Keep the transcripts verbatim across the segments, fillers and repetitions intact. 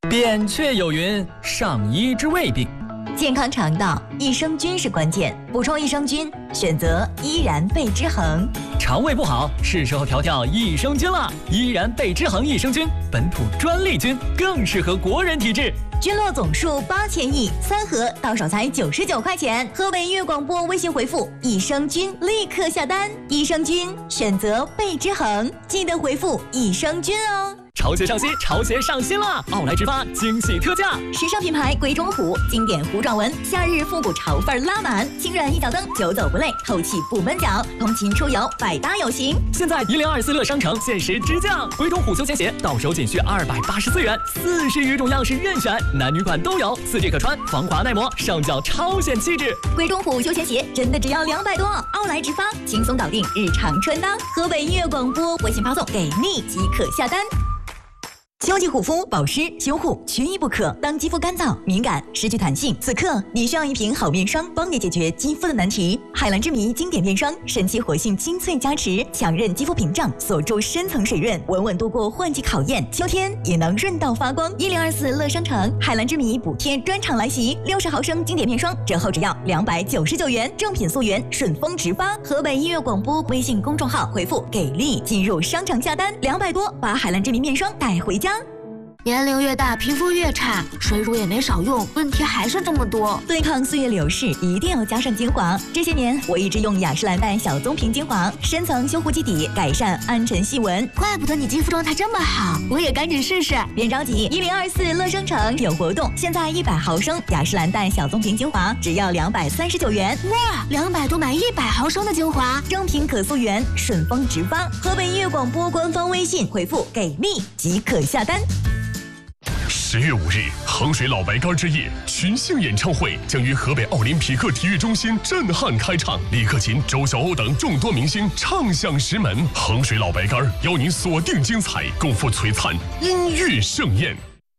扁鹊有云：上医之未病。 健康肠道，益生菌是关键。补充益生菌，选择依然贝之恒。 肠胃不好，是时候调调益生菌了。依然贝之恒益生菌，本土专利菌，更适合国人体质。 菌落总数八千亿，三盒到手才九十九块钱。河北音乐广播微信回复益生菌，立刻下单。益生菌选择贝之恒，记得回复益生菌哦。 潮鞋上新，潮鞋上新了！奥莱直发惊喜特价， 时尚品牌鬼冢虎经典弧状纹，夏日复古潮范拉满，轻软一脚蹬，久走不累，透气不闷脚，通勤出游百搭有型。 现在一零二四乐商城限时直降，鬼冢虎休闲鞋到手仅需二百八十四元，四十余种样式任选，男女款都有，四季可穿，防滑耐磨，上脚超显气质。 鬼冢虎休闲鞋真的只要两百多，奥莱直发轻松搞定日常穿搭。河北音乐广播微信发送给力即可下单。秋季护肤保湿修护缺一不可。当肌肤干燥、敏感、失去弹性，此刻你需要一瓶好面霜，帮你解决肌肤的难题。海蓝之谜经典面霜，神奇活性精粹加持，强韧肌肤屏障，锁住深层水润，稳稳度过换季考验。秋天也能润到发光。一零二四乐商城海蓝之谜补贴专场来袭，六十毫升经典面霜折后只要两百九十九元，正品溯源，顺丰直发。河北音乐广播微信公众号回复给力进入商场下单，两百多把海蓝之谜面霜带回家。 年龄越大，皮肤越差，水乳也没少用，问题还是这么多。 对抗岁月流逝，一定要加上精华。这些年，我一直用雅诗兰黛小棕瓶精华，深层修护基底，改善暗沉细纹。 怪不得你肌肤状态这么好，我也赶紧试试。 别着急，一零二四乐商城有活动，现在一百毫升雅诗兰黛小棕瓶精华只要两百三十九元。 哇，两百多买一百毫升的精华， 正品可溯源，顺丰直发。河北音乐广播官方微信回复给力即可下单。 十月五日，衡水老白干之夜群星演唱会将于河北奥林匹克体育中心震撼开唱，李克勤、周晓鸥等众多明星唱响石门。衡水老白干邀您锁定精彩，共赴璀璨音乐盛宴。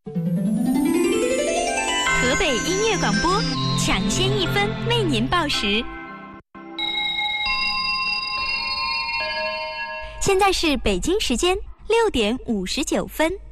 河北音乐广播抢先一分为您报时。现在是北京时间六点五十九分。